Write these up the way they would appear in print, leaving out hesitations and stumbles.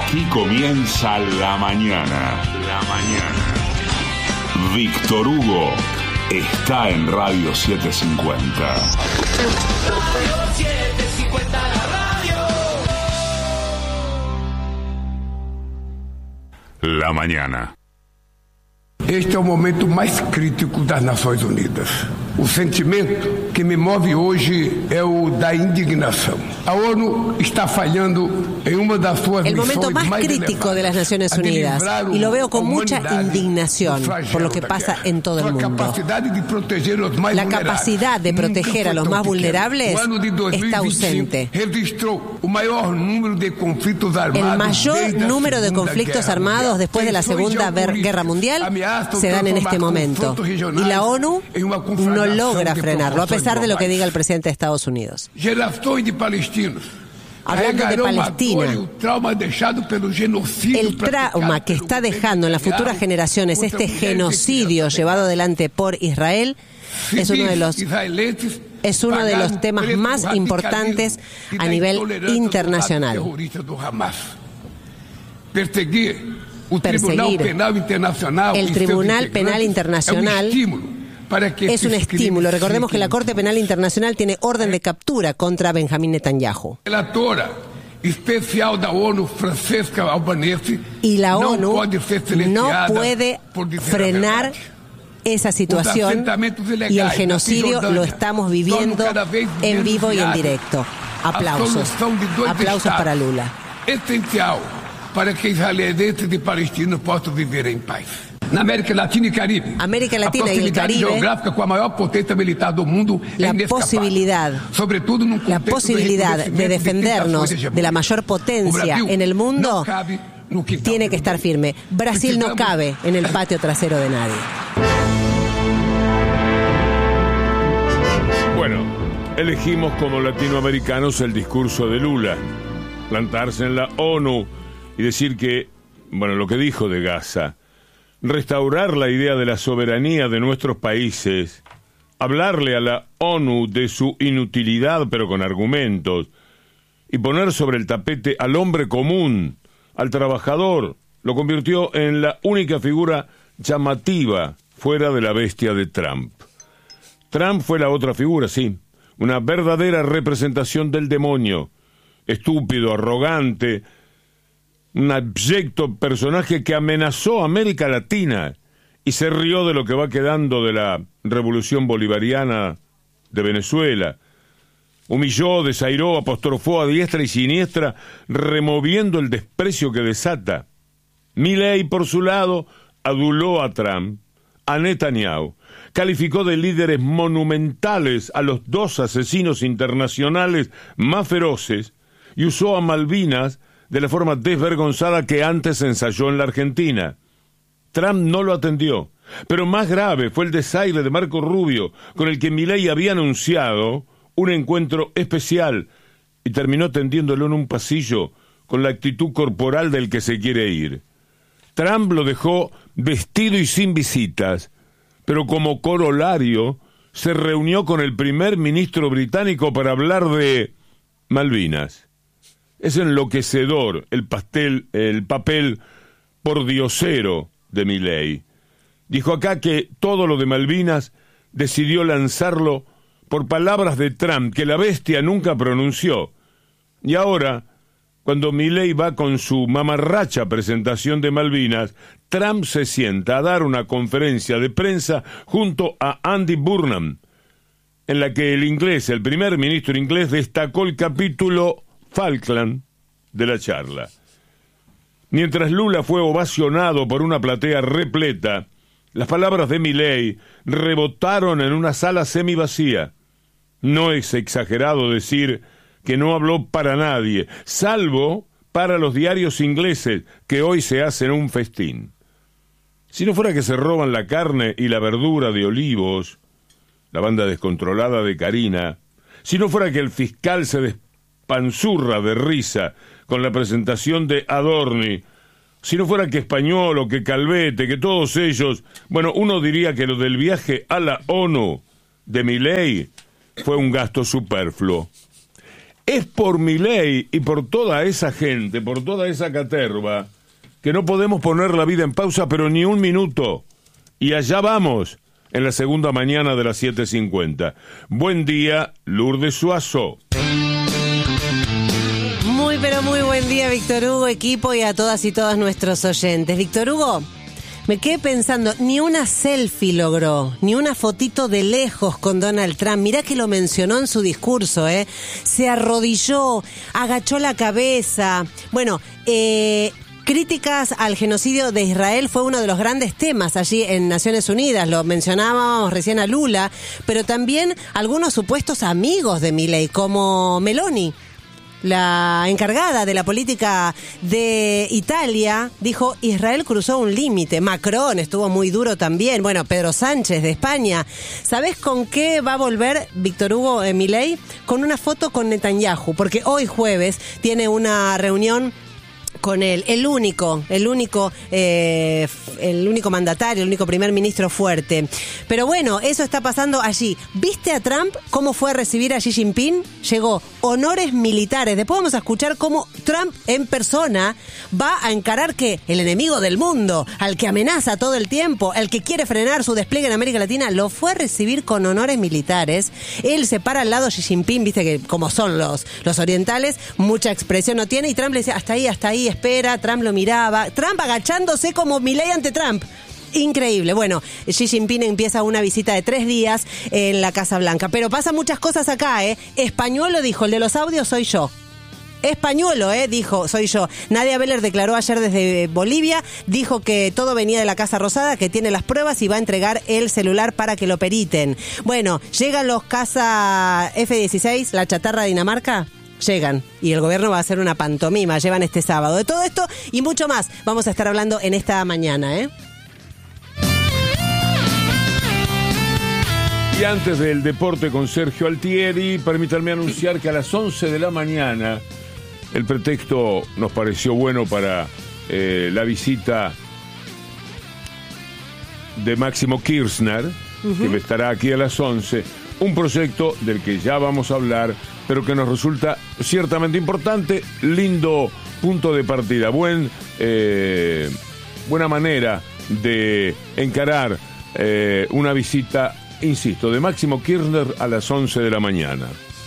Aquí comienza la mañana. La mañana. Víctor Hugo está en Radio 750. Radio 750, la radio. La mañana. Este é o momento mais crítico das Nações Unidas. O sentimento que me move hoje é o da indignação. A ONU está falhando em uma das suas el missões momento más mais crítico de las Naciones Unidas, y lo veo con mucha indignación por lo que pasa en todo el mundo. La capacidad de proteger a los más vulnerables está ausente. El mayor número de conflictos armados después de la Segunda Guerra Mundial se dan en este momento, y la ONU no logra frenarlo, a pesar de lo que diga el presidente de Estados Unidos. Hablando de Palestina, el trauma que está dejando en las futuras generaciones este genocidio llevado adelante por Israel es uno de los temas más importantes a nivel internacional. Perseguir el Tribunal Penal Internacional es un estímulo. Recordemos que la Corte Penal Internacional tiene orden de captura contra Benjamín Netanyahu. Y la ONU no puede frenar esa situación, y el genocidio lo estamos viviendo en vivo y en directo. Aplausos. Aplausos para Lula. Para que israelenses y palestinos puedan vivir en paz. Na América Latina y Caribe, y el Caribe, geográfica con la mayor potencia militar del mundo, la posibilidad de defendernos de la mayor potencia en el mundo tiene que estar firme. Brasil no cabe en el patio trasero de nadie. Bueno, elegimos como latinoamericanos el discurso de Lula, plantarse en la ONU y decir que, bueno, lo que dijo de Gaza, restaurar la idea de la soberanía de nuestros países, hablarle a la ONU de su inutilidad pero con argumentos, y poner sobre el tapete al hombre común, al trabajador, lo convirtió en la única figura llamativa fuera de la bestia de Trump. Trump fue la otra figura, sí, una verdadera representación del demonio, estúpido, arrogante, un abyecto personaje que amenazó a América Latina y se rió de lo que va quedando de la revolución bolivariana de Venezuela. Humilló, desairó, apostrofó a diestra y siniestra, removiendo el desprecio que desata. Milei, por su lado, aduló a Trump, a Netanyahu, calificó de líderes monumentales a los dos asesinos internacionales más feroces y usó a Malvinas de la forma desvergonzada que antes ensayó en la Argentina. Trump no lo atendió, pero más grave fue el desaire de Marco Rubio, con el que Milei había anunciado un encuentro especial y terminó tendiéndolo en un pasillo con la actitud corporal del que se quiere ir. Trump lo dejó vestido y sin visitas, pero como corolario se reunió con el primer ministro británico para hablar de Malvinas. Es enloquecedor el papel pordiosero de Milei. Dijo acá que todo lo de Malvinas decidió lanzarlo por palabras de Trump que la bestia nunca pronunció. Y ahora, cuando Milei va con su mamarracha presentación de Malvinas, Trump se sienta a dar una conferencia de prensa junto a Andy Burnham, en la que el primer ministro inglés, destacó el capítulo Falkland de la charla. Mientras Lula fue ovacionado por una platea repleta, las palabras de Milei rebotaron en una sala semivacía. No es exagerado decir que no habló para nadie, salvo para los diarios ingleses que hoy se hacen un festín. Si no fuera que se roban la carne y la verdura de Olivos, la banda descontrolada de Karina, si no fuera que el fiscal se despanzurra de risa con la presentación de Adorni, si no fuera que Español o que Calvete, que todos ellos, bueno, uno diría que lo del viaje a la ONU de Milei fue un gasto superfluo. Es por Milei y por toda esa gente, por toda esa caterva, que no podemos poner la vida en pausa, pero ni un minuto. Y allá vamos, en la segunda mañana de las 7:50. Buen día, Lourdes Suazo. Muy, pero muy buen día, Víctor Hugo, equipo, y a todas y todos nuestros oyentes. Víctor Hugo, me quedé pensando, ni una selfie logró, ni una fotito de lejos con Donald Trump. Mirá que lo mencionó en su discurso, se arrodilló, agachó la cabeza. Bueno, críticas al genocidio de Israel fue uno de los grandes temas allí en Naciones Unidas. Lo mencionábamos recién a Lula, pero también algunos supuestos amigos de Milei, como Meloni, la encargada de la política de Italia, dijo: Israel cruzó un límite. Macron estuvo muy duro también. Bueno, Pedro Sánchez de España. ¿Sabés con qué va a volver Víctor Hugo Milei? Con una foto con Netanyahu, porque hoy jueves tiene una reunión con él, el único mandatario, el único primer ministro fuerte. Pero bueno, eso está pasando allí. ¿Viste a Trump cómo fue a recibir a Xi Jinping? Llegó honores militares. Después vamos a escuchar cómo Trump en persona va a encarar que el enemigo del mundo, al que amenaza todo el tiempo, el que quiere frenar su despliegue en América Latina, lo fue a recibir con honores militares. Él se para al lado de Xi Jinping, viste que como son los orientales, mucha expresión no tiene, y Trump le decía: hasta ahí, espera. Trump lo miraba, Trump agachándose como Milei ante Trump. Increíble. Bueno, Xi Jinping empieza una visita de 3 días en la Casa Blanca, pero pasan muchas cosas acá, Españuelo dijo: el de los audios soy yo. Españuelo, dijo: soy yo. Nadia Beller declaró ayer desde Bolivia, dijo que todo venía de la Casa Rosada, que tiene las pruebas y va a entregar el celular para que lo periten. Bueno, llegan los caza F-16, la chatarra de Dinamarca. Llegan, y el gobierno va a hacer una pantomima, llevan este sábado. De todo esto y mucho más vamos a estar hablando en esta mañana, Y antes del deporte con Sergio Altieri, permítanme anunciar que a las 11 de la mañana, el pretexto nos pareció bueno para la visita de Máximo Kirchner, que estará aquí a las 11, un proyecto del que ya vamos a hablar, pero que nos resulta ciertamente importante, lindo punto de partida, buena manera de encarar una visita, insisto, de Máximo Kirchner a las 11 de la mañana.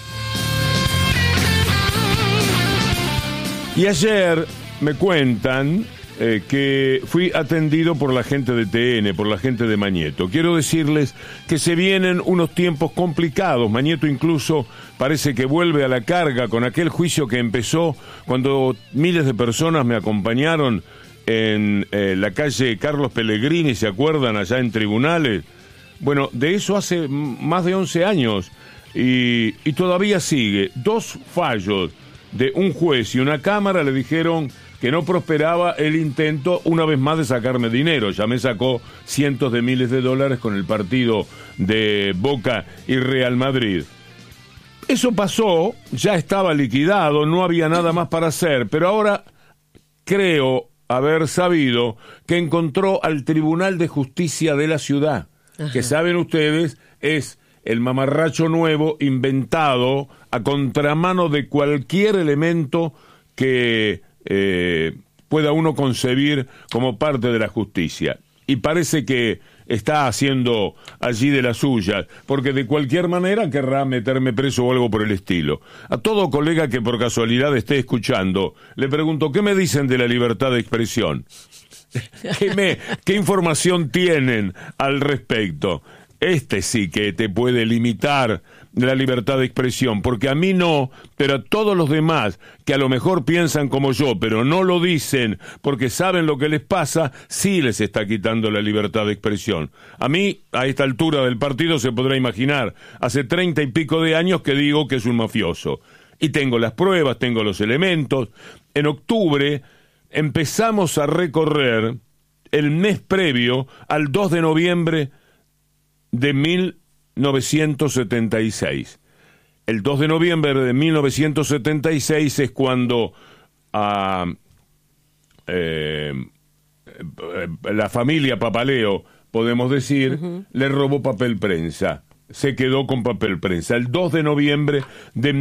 Y ayer me cuentan que fui atendido por la gente de TN, por la gente de Mañeto. Quiero decirles que se vienen unos tiempos complicados. Mañeto incluso parece que vuelve a la carga con aquel juicio que empezó cuando miles de personas me acompañaron en la calle Carlos Pellegrini, ¿se acuerdan? Allá en tribunales. Bueno, de eso hace más de 11 años y todavía sigue. 2 fallos de un juez y una cámara le dijeron que no prosperaba el intento una vez más de sacarme dinero. Ya me sacó cientos de miles de dólares con el partido de Boca y Real Madrid. Eso pasó, ya estaba liquidado, no había nada más para hacer, pero ahora creo haber sabido que encontró al Tribunal de Justicia de la ciudad, que saben ustedes es el mamarracho nuevo inventado a contramano de cualquier elemento que pueda uno concebir como parte de la justicia. Y parece que está haciendo allí de las suyas, porque de cualquier manera querrá meterme preso o algo por el estilo. A todo colega que por casualidad esté escuchando, le pregunto: ¿qué me dicen de la libertad de expresión? ¿Qué información tienen al respecto? Este sí que te puede limitar la libertad de expresión, porque a mí no, pero a todos los demás que a lo mejor piensan como yo, pero no lo dicen porque saben lo que les pasa, sí les está quitando la libertad de expresión. A mí, a esta altura del partido, se podrá imaginar, hace 30 y pico de años que digo que es un mafioso. Y tengo las pruebas, tengo los elementos. En octubre empezamos a recorrer el mes previo al 2 de noviembre de 1976. El 2 de noviembre de 1976 es cuando la familia Papaleo, podemos decir, le robó papel prensa se quedó con Papel Prensa, el 2 de noviembre de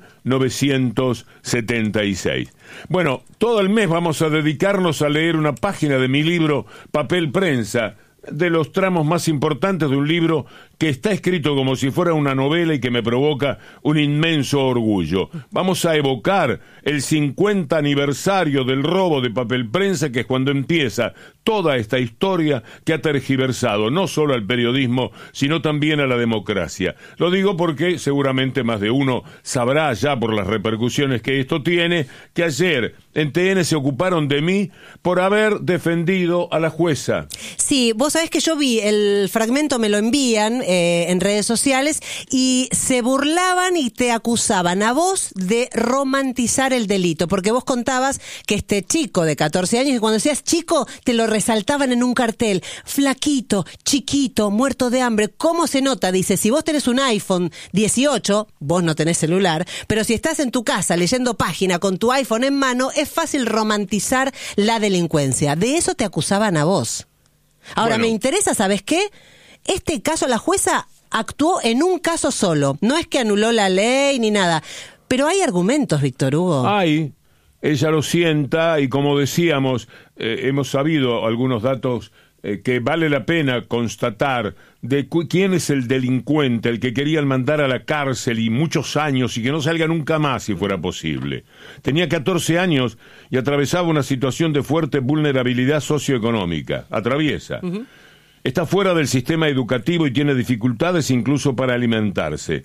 1976. Bueno, todo el mes vamos a dedicarnos a leer una página de mi libro Papel Prensa, de los tramos más importantes de un libro que está escrito como si fuera una novela y que me provoca un inmenso orgullo. Vamos a evocar el 50 aniversario del robo de Papel Prensa, que es cuando empieza toda esta historia que ha tergiversado no solo al periodismo, sino también a la democracia. Lo digo porque seguramente más de uno sabrá ya por las repercusiones que esto tiene, que ayer en TN se ocuparon de mí por haber defendido a la jueza. Sí, vos sabés que yo vi el fragmento, me lo envían en redes sociales, y se burlaban y te acusaban a vos de romantizar el delito, porque vos contabas que este chico de 14 años, y cuando decías chico, te lo resaltaban en un cartel, flaquito, chiquito, muerto de hambre. ¿Cómo se nota? Dice, si vos tenés un iPhone 18, vos no tenés celular, pero si estás en tu casa leyendo página con tu iPhone en mano, es fácil romantizar la delincuencia. De eso te acusaban a vos. Ahora, me interesa, ¿sabes qué? Este caso, la jueza actuó en un caso solo. No es que anuló la ley ni nada. Pero hay argumentos, Víctor Hugo. Hay. Ella lo sienta y, como decíamos, hemos sabido algunos datos que vale la pena constatar de quién es el delincuente, el que querían mandar a la cárcel y muchos años y que no salga nunca más si fuera posible. Tenía 14 años y atravesaba una situación de fuerte vulnerabilidad socioeconómica. Atraviesa. Está fuera del sistema educativo y tiene dificultades incluso para alimentarse.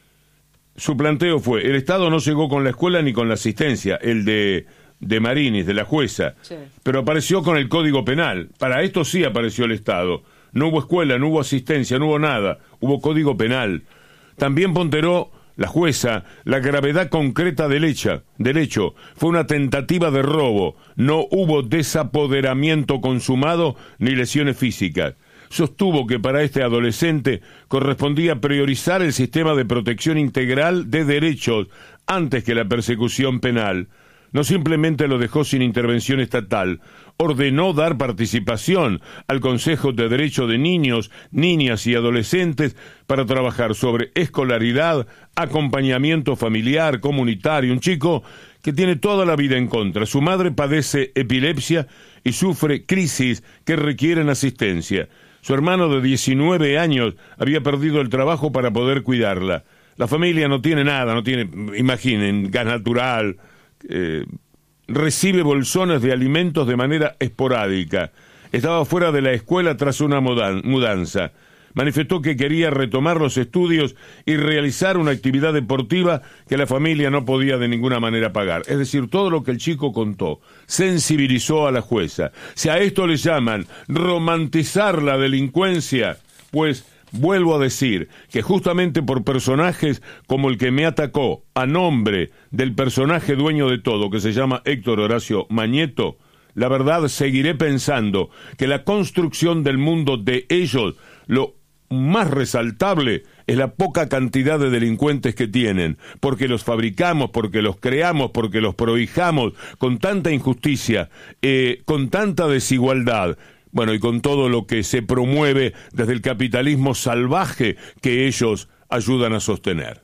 Su planteo fue, el Estado no llegó con la escuela ni con la asistencia, el de Marinis, de la jueza, sí, pero apareció con el Código Penal. Para esto sí apareció el Estado. No hubo escuela, no hubo asistencia, no hubo nada, hubo Código Penal. También ponderó la jueza la gravedad concreta del hecho. Fue una tentativa de robo, no hubo desapoderamiento consumado ni lesiones físicas. Sostuvo que para este adolescente correspondía priorizar el sistema de protección integral de derechos antes que la persecución penal. No simplemente lo dejó sin intervención estatal, ordenó dar participación al Consejo de Derecho de Niños, Niñas y Adolescentes para trabajar sobre escolaridad, acompañamiento familiar, comunitario. Un chico que tiene toda la vida en contra. Su madre padece epilepsia y sufre crisis que requieren asistencia. Su hermano de 19 años había perdido el trabajo para poder cuidarla. La familia no tiene nada, no tiene, imaginen, gas natural. Recibe bolsones de alimentos de manera esporádica. Estaba fuera de la escuela tras una mudanza. Manifestó que quería retomar los estudios y realizar una actividad deportiva que la familia no podía de ninguna manera pagar. Es decir, todo lo que el chico contó sensibilizó a la jueza. Si a esto le llaman romantizar la delincuencia, pues vuelvo a decir que justamente por personajes como el que me atacó a nombre del personaje dueño de todo, que se llama Héctor Horacio Mañeto, la verdad seguiré pensando que la construcción del mundo de ellos, lo más resaltable es la poca cantidad de delincuentes que tienen, porque los fabricamos, porque los creamos, porque los prohijamos con tanta injusticia, con tanta desigualdad. Bueno, y con todo lo que se promueve desde el capitalismo salvaje que ellos ayudan a sostener.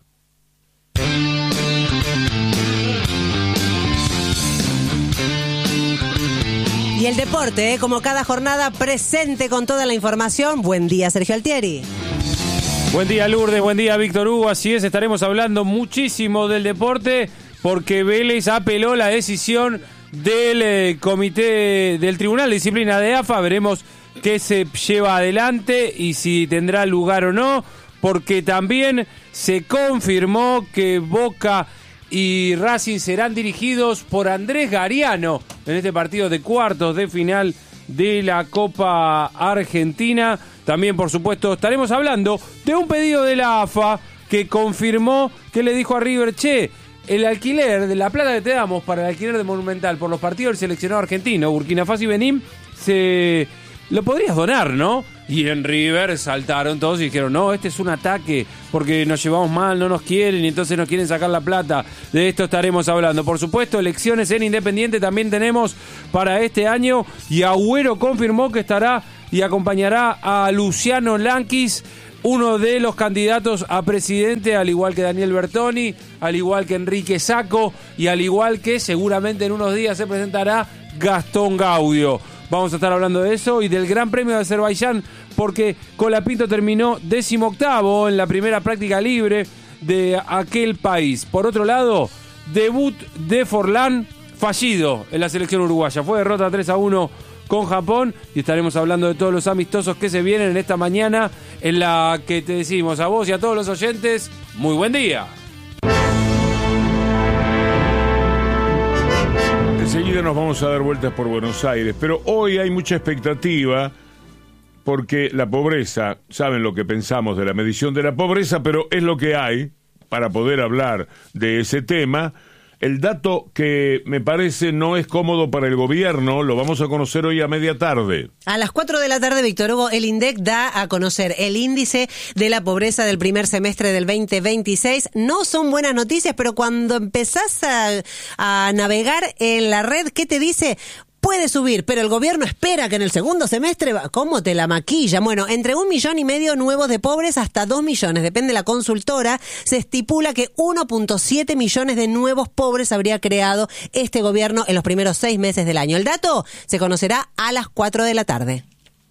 Y el deporte, como cada jornada, presente con toda la información. Buen día, Sergio Altieri. Buen día, Lourdes. Buen día, Víctor Hugo. Así es, estaremos hablando muchísimo del deporte porque Vélez apeló la decisión del comité del Tribunal de Disciplina de AFA. Veremos qué se lleva adelante y si tendrá lugar o no, porque también se confirmó que Boca y Racing serán dirigidos por Andrés Gariano en este partido de cuartos de final de la Copa Argentina. También, por supuesto, estaremos hablando de un pedido de la AFA que confirmó que le dijo a River, che, el alquiler de la plata que te damos para el alquiler de Monumental por los partidos del seleccionado argentino, Burkina Faso y Benín, lo podrías donar, ¿no? Y en River saltaron todos y dijeron, no, este es un ataque porque nos llevamos mal, no nos quieren y entonces nos quieren sacar la plata. De esto estaremos hablando. Por supuesto, elecciones en Independiente también tenemos para este año y Agüero confirmó que estará y acompañará a Luciano Lanquis uno de los candidatos a presidente, al igual que Daniel Bertoni, al igual que Enrique Sacco y al igual que seguramente en unos días se presentará Gastón Gaudio. Vamos a estar hablando de eso y del Gran Premio de Azerbaiyán, porque Colapinto terminó 18º en la primera práctica libre de aquel país. Por otro lado, debut de Forlán fallido en la selección uruguaya. Fue derrota 3-1 con Japón y estaremos hablando de todos los amistosos que se vienen en esta mañana, en la que te decimos a vos y a todos los oyentes, muy buen día. Enseguida nos vamos a dar vueltas por Buenos Aires, pero hoy hay mucha expectativa porque la pobreza, saben lo que pensamos de la medición de la pobreza, pero es lo que hay para poder hablar de ese tema. El dato que me parece no es cómodo para el gobierno, lo vamos a conocer hoy a media tarde. A las 4 de la tarde, Víctor Hugo, el INDEC da a conocer el índice de la pobreza del primer semestre del 2026. No son buenas noticias, pero cuando empezás a navegar en la red, ¿qué te dice? Puede subir, pero el gobierno espera que en el segundo semestre... ¿Cómo te la maquilla? Bueno, entre 1,5 millones nuevos de pobres hasta 2 millones, depende de la consultora, se estipula que 1,7 millones de nuevos pobres habría creado este gobierno en los primeros 6 meses del año. El dato se conocerá a las 4 de la tarde.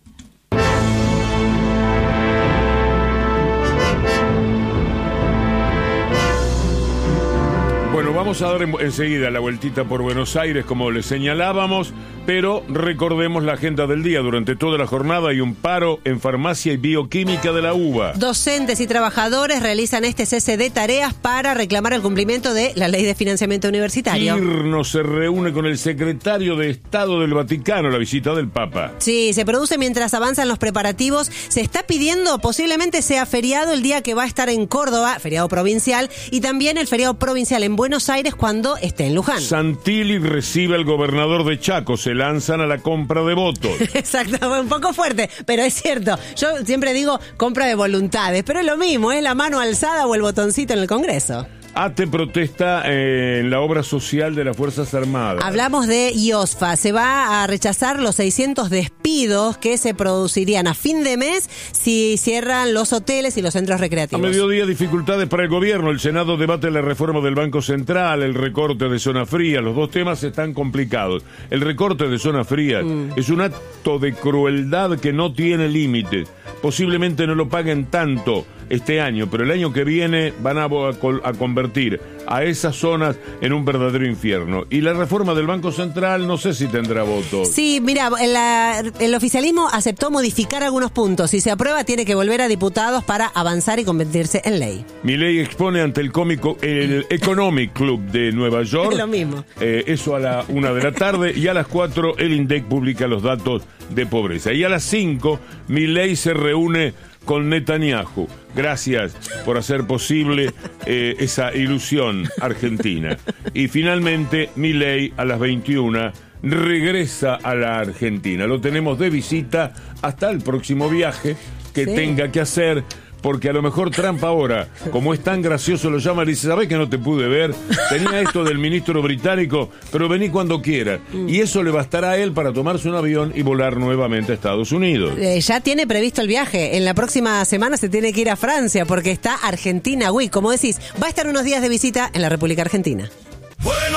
Bueno, vamos a dar enseguida la vueltita por Buenos Aires, como les señalábamos, pero recordemos la agenda del día. Durante toda la jornada hay un paro en farmacia y bioquímica de la UBA. Docentes y trabajadores realizan este cese de tareas para reclamar el cumplimiento de la Ley de Financiamiento Universitario. Quirno se reúne con el secretario de Estado del Vaticano, la visita del Papa. Sí, se produce mientras avanzan los preparativos. Se está pidiendo, posiblemente sea feriado el día que va a estar en Córdoba, feriado provincial, y también el feriado provincial en Buenos Aires cuando esté en Luján. Santilli recibe al gobernador de Chaco, se lanzan a la compra de votos. Exacto, fue un poco fuerte, pero es cierto. Yo siempre digo compra de voluntades, pero es lo mismo, es la mano alzada o el botoncito en el Congreso. ATE protesta en la obra social de las Fuerzas Armadas. Hablamos de IOSFA. Se va a rechazar los 600 despidos que se producirían a fin de mes si cierran los hoteles y los centros recreativos. A mediodía, dificultades para el gobierno. El Senado debate la reforma del Banco Central, el recorte de zona fría. Los dos temas están complicados. El recorte de zona fría es un acto de crueldad que no tiene límites. Posiblemente no lo paguen tanto este año, pero el año que viene van a convertir a esas zonas en un verdadero infierno. Y la reforma del Banco Central no sé si tendrá votos. Sí, mira, el oficialismo aceptó modificar algunos puntos. Si se aprueba, tiene que volver a diputados para avanzar y convertirse en ley. Milei expone ante el Economic Club de Nueva York. Es lo mismo. Eso a la 1 de la tarde, y a las 4 el INDEC publica los datos de pobreza. Y a las 5 Milei se reúne con Netanyahu. Gracias por hacer posible esa ilusión argentina. Y finalmente Milei a las 21 regresa a la Argentina. Lo tenemos de visita hasta el próximo viaje que tenga que hacer. Porque a lo mejor Trump ahora, como es tan gracioso, lo llama y dice: ¿sabés que no te pude ver? Tenía esto del ministro británico, pero vení cuando quiera. Y eso le bastará a él para tomarse un avión y volar nuevamente a Estados Unidos. Ya tiene previsto el viaje. En la próxima semana se tiene que ir a Francia porque está Argentina Week. Como decís, va a estar unos días de visita en la República Argentina.